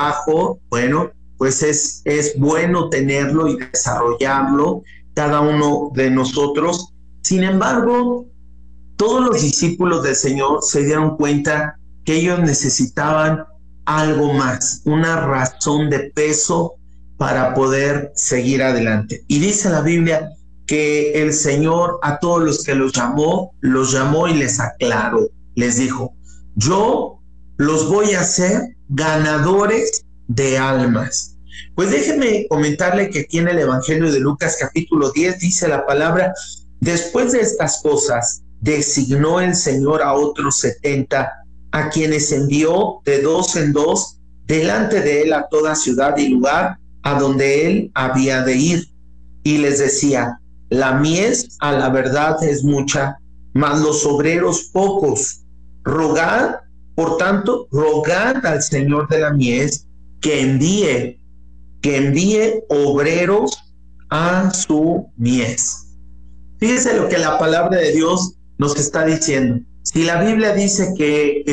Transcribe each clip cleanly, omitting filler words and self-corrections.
trabajo, bueno, pues es bueno tenerlo y desarrollarlo cada uno de nosotros. Sin embargo, todos los discípulos del Señor se dieron cuenta que ellos necesitaban algo más, una razón de peso para poder seguir adelante. Y dice la Biblia que el Señor a todos los que los llamó y les aclaró, les dijo, yo los voy a hacer ganadores de almas. Pues déjenme comentarle que aquí en el Evangelio de Lucas capítulo 10 dice la palabra, después de estas cosas, designó el Señor a otros 70, a quienes envió de dos en dos delante de él a toda ciudad y lugar a donde él había de ir. Y les decía, la mies a la verdad es mucha, mas los obreros pocos. Rogad, por tanto, rogad al Señor de la mies que envíe obreros a su mies. Fíjese lo que la palabra de Dios nos está diciendo. Si la Biblia dice que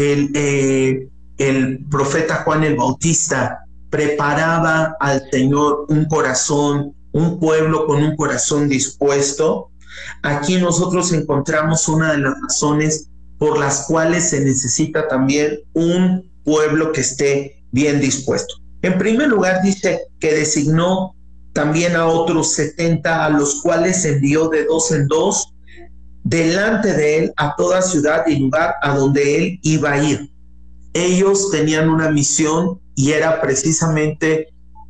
el profeta Juan el Bautista preparaba al Señor un corazón, un pueblo con un corazón dispuesto, aquí nosotros encontramos una de las razones por las cuales se necesita también un pueblo que esté bien dispuesto. En primer lugar dice que designó también a otros 70, a los cuales envió de dos en dos delante de él a toda ciudad y lugar a donde él iba a ir. Ellos tenían una misión y era precisamente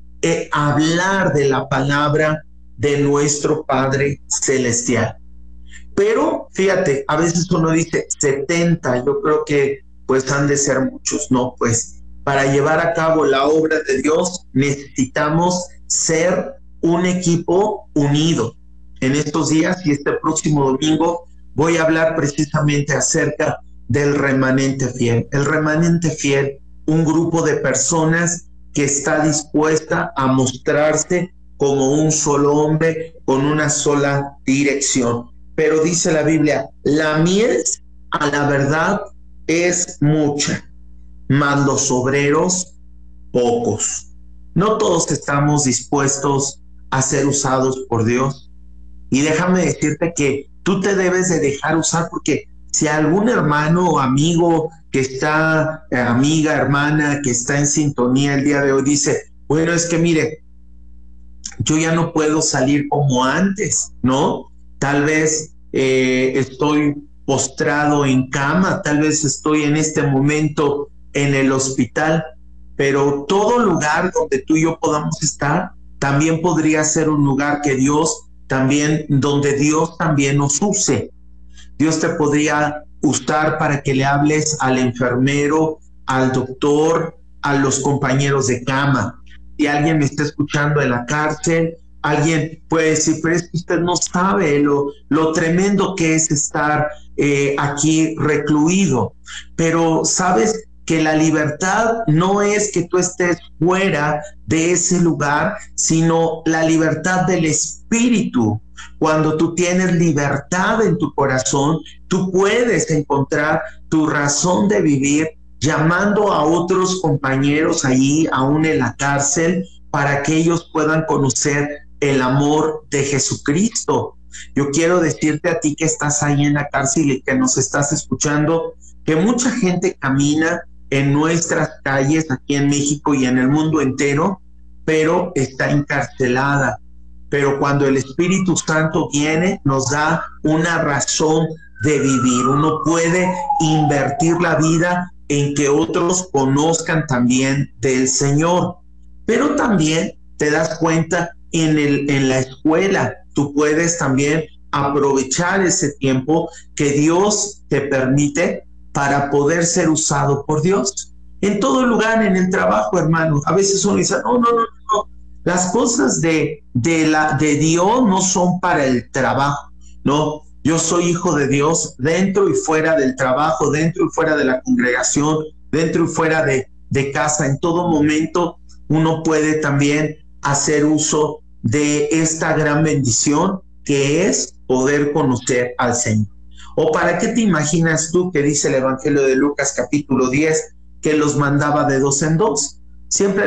hablar de la palabra de nuestro Padre Celestial. Pero fíjate, a veces uno dice 70, yo creo que pues han de ser muchos, ¿no? Pues para llevar a cabo la obra de Dios necesitamos ser un equipo unido. En estos días y este próximo domingo voy a hablar precisamente acerca del remanente fiel. El remanente fiel, un grupo de personas que está dispuesta a mostrarse como un solo hombre con una sola dirección. Pero dice la Biblia, la mies a la verdad es mucha, mas los obreros pocos. No todos estamos dispuestos a ser usados por Dios. Y déjame decirte que tú te debes de dejar usar, porque si algún hermano o amigo que está, amiga, hermana, que está en sintonía el día de hoy dice, bueno, es que mire, yo ya no puedo salir como antes, ¿no? Tal vez estoy postrado en cama, tal vez estoy en este momento en el hospital, pero todo lugar donde tú y yo podamos estar también podría ser un lugar que donde Dios también nos use. Dios te podría usar para que le hables al enfermero, al doctor, a los compañeros de cama. Si alguien me está escuchando en la cárcel, alguien puede decir, pero es que usted no sabe lo tremendo que es estar aquí recluido. Pero sabes que la libertad no es que tú estés fuera de ese lugar, sino la libertad del espíritu. Cuando tú tienes libertad en tu corazón, tú puedes encontrar tu razón de vivir llamando a otros compañeros allí, aún en la cárcel, para que ellos puedan conocer el amor de Jesucristo. Yo quiero decirte a ti que estás ahí en la cárcel y que nos estás escuchando, que mucha gente camina en nuestras calles aquí en México y en el mundo entero, pero está encarcelada. Pero cuando el Espíritu Santo viene, nos da una razón de vivir. Uno puede invertir la vida en que otros conozcan también del Señor. Pero también te das cuenta en la escuela, tú puedes también aprovechar ese tiempo que Dios te permite para poder ser usado por Dios. En todo lugar, en el trabajo, hermano. A veces uno dice, no. Las cosas de Dios no son para el trabajo, ¿no? Yo soy hijo de Dios dentro y fuera del trabajo, dentro y fuera de la congregación, dentro y fuera de casa. En todo momento uno puede también hacer uso de esta gran bendición que es poder conocer al Señor. ¿O para qué te imaginas tú que dice el Evangelio de Lucas capítulo 10 que los mandaba de dos en dos? Siempre